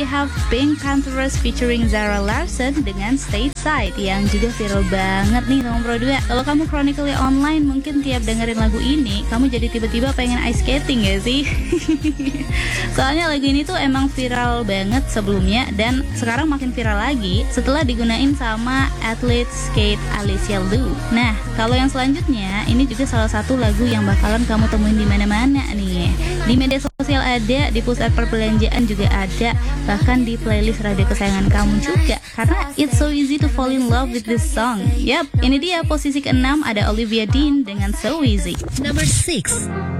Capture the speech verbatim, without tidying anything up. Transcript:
have Pink Panthers featuring Zara Larsson dengan Stateside yang juga viral banget nih sama Pro dua. Kalau kamu chronically online, mungkin tiap dengerin lagu ini, kamu jadi tiba-tiba pengen ice skating gak sih? Soalnya lagu ini tuh emang viral banget sebelumnya dan sekarang makin viral lagi setelah digunain sama atlet skate Alicia Liu. Nah, kalau yang selanjutnya, ini juga salah satu lagu yang bakalan kamu temuin di mana-mana nih. Di media sosial ada, di pusat perbelanjaan juga ada, bahkan di playlist radio kesayangan kamu juga. Karena it's so easy to fall in love with this song. Yap, ini dia posisi keenam ada Olivia Dean dengan So Easy. Number six.